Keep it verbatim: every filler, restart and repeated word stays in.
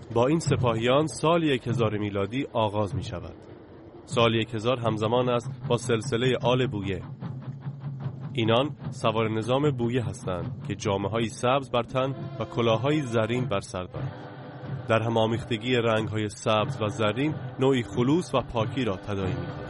با این سپاهیان سال یک هزار میلادی آغاز می شود. سال یک هزار همزمان است با سلسله آل بویه. اینان سوار نظام بویه هستند که جامه‌های سبز بر تن و کلاه‌های زرین بر سر دارند. در همامیختگی رنگ‌های سبز و زرین نوعی خلوص و پاکی را تداعی می‌کند.